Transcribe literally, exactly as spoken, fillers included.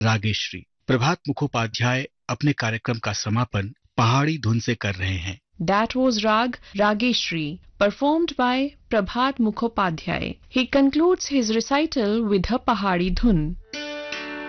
रागेश्री। प्रभात मुखोपाध्याय अपने कार्यक्रम का समापन पहाड़ी धुन से कर रहे हैं। That was Rag Rageshri, performed by Prabhat Mukhopadhyay. He concludes his recital with a Pahari Dhun.